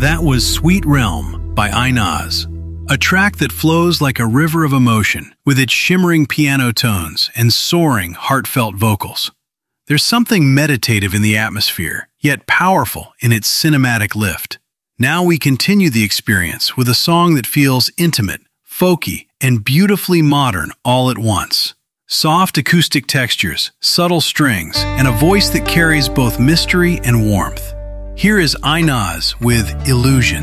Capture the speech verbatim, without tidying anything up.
That was Sweet Realm by Inaz, a track that flows like a river of emotion with its shimmering piano tones and soaring, heartfelt vocals. There's something meditative in the atmosphere, yet powerful in its cinematic lift. Now we continue the experience with a song that feels intimate, folky, and beautifully modern all at once. Soft acoustic textures, subtle strings, and a voice that carries both mystery and warmth. Here is Inaz with Illusion.